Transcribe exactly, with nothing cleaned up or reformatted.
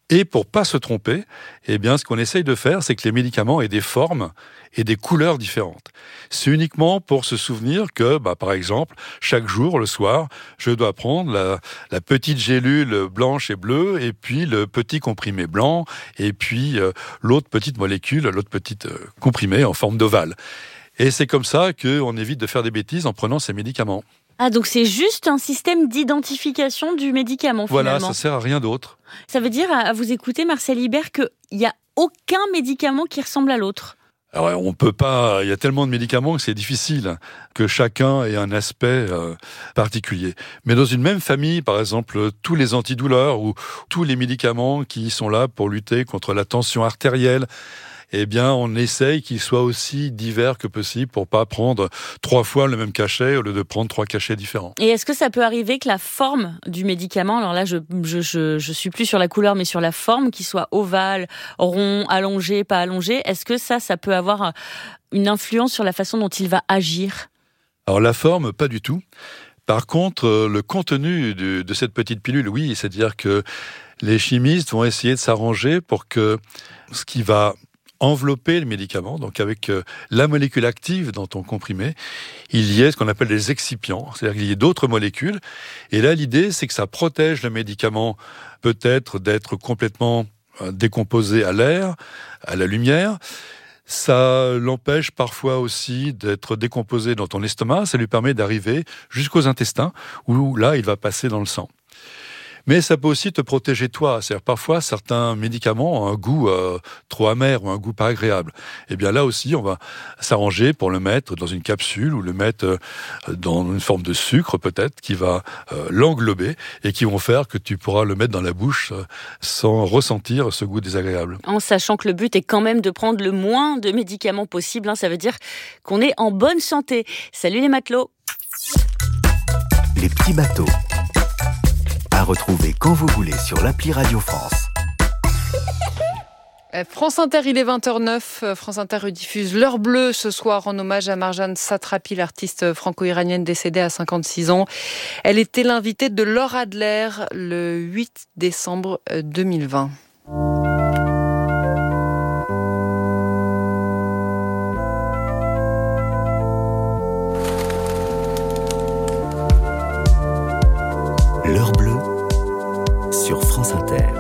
Et pour pas se tromper, eh bien, ce qu'on essaye de faire, c'est que les médicaments aient des formes et des couleurs différentes. C'est uniquement pour se souvenir que, bah, par exemple, chaque jour, le soir, je dois prendre la, la petite gélule blanche et bleue, et puis le petit comprimé blanc, et puis euh, l'autre petite molécule, l'autre petite euh, comprimé en forme d'ovale. Et c'est comme ça qu'on évite de faire des bêtises en prenant ces médicaments. Ah, donc c'est juste un système d'identification du médicament, finalement. Voilà, ça sert à rien d'autre. Ça veut dire, à vous écouter, Marcel Ibert, qu'il n'y a aucun médicament qui ressemble à l'autre. Alors, on peut pas, il y a tellement de médicaments que c'est difficile que chacun ait un aspect euh, particulier. Mais dans une même famille, par exemple, tous les antidouleurs ou tous les médicaments qui sont là pour lutter contre la tension artérielle, eh bien, on essaye qu'ils soient aussi divers que possible pour pas prendre trois fois le même cachet au lieu de prendre trois cachets différents. Et est-ce que ça peut arriver que la forme du médicament, alors là, je, je, je, je suis plus sur la couleur, mais sur la forme, qu'il soit ovale, rond, allongé, pas allongé, est-ce que ça, ça peut avoir une influence sur la façon dont il va agir ? Alors, la forme, pas du tout. Par contre, le contenu de, de cette petite pilule, oui, c'est-à-dire que les chimistes vont essayer de s'arranger pour que ce qui va envelopper le médicament, donc avec euh, la molécule active dans ton comprimé, il y ait ce qu'on appelle des excipients, c'est-à-dire qu'il y ait d'autres molécules. Et là, l'idée, c'est que ça protège le médicament peut-être d'être complètement euh, décomposé à l'air, à la lumière. Ça l'empêche parfois aussi d'être décomposé dans ton estomac. Ça lui permet d'arriver jusqu'aux intestins, où là, il va passer dans le sang. Mais ça peut aussi te protéger toi. C'est-à-dire parfois, certains médicaments ont un goût euh, trop amer ou un goût pas agréable. Et bien là aussi, on va s'arranger pour le mettre dans une capsule ou le mettre euh, dans une forme de sucre peut-être qui va euh, l'englober et qui vont faire que tu pourras le mettre dans la bouche euh, sans ressentir ce goût désagréable. En sachant que le but est quand même de prendre le moins de médicaments possible, hein, ça veut dire qu'on est en bonne santé. Salut les matelots. Les petits bateaux. À retrouver quand vous voulez sur l'appli Radio France. France Inter, il est vingt heures neuf. France Inter rediffuse L'Heure Bleue ce soir en hommage à Marjane Satrapi, l'artiste franco-iranienne décédée à cinquante-six ans. Elle était l'invitée de Laure Adler le huit décembre deux mille vingt. L'Heure Bleue sur France Inter.